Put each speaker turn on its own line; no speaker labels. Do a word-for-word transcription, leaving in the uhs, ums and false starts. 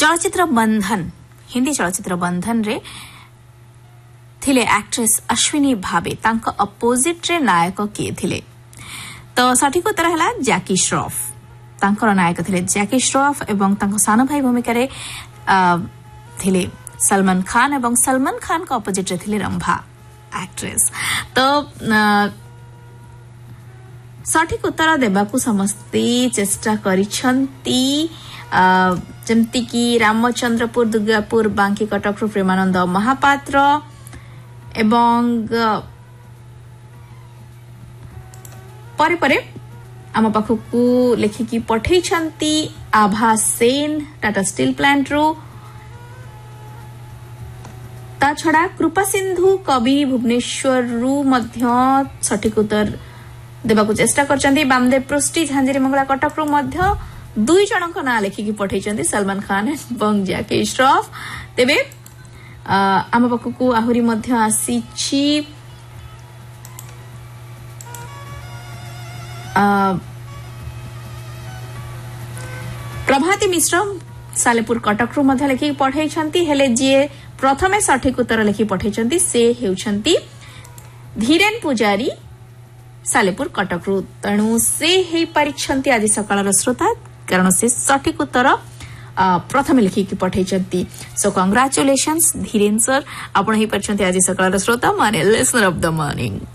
चलचित्र बंधन हिंदी चलचित्र बंधन रे थिले एक्ट्रेस अश्विनी भावे तांको अपोजिट रे नायक किए थिले तो सठिक उत्तर है जैकी श्रॉफ तांकर नायक थिले जैकी श्रॉफ एवं तांको सानो भाई भूमिका रे थिले सलमान खान एवं सलमान खान का अपोजिट रे थिले रंभा एक्ट्रेस तो सठिक उत्तर देबाकू समस्ते चेष्टा करिसंती जमती की रामचंद्रपुर दुर्गापुर बांकी कटक प्रेमानंद महापात्र एवं परे परे आम पाखकू लेखिकी पठेइछंती आभा सेन टाटा स्टील प्लांट रू ता छड़ा कृपा सिंधु कवि भुवनेश्वर रु मध्य सठिक उत्तर देबाकू चेष्टा करचंती बामदेव पृष्टि झांझरी मंगला कटक रु मध्य दुई जनक ना लेखिकी पठेइछंती सलमान खान एवं जैकी श्रॉफ तेबे आम पाखकू आहुरी मध्य आसीछि प्रभाती मिश्र सालेपुर कटक रु मध्य लेखिकी पठेइछंती हेले जे प्रथमे सठिक उत्तर लेखि पठेइछंती से हेउछंती धीरेन पुजारी सालेपुर कटक रु तणु से हेई परिछंती आज सकाळर श्रोता कारण से सठिक उत्तर प्रथमे लिखिकी पठेइछंती सो कांग्रेचुलेशंस धीरेन सर आपण हेई परिछंती आज सकाळर श्रोता माने लिसनर ऑफ द मॉर्निंग।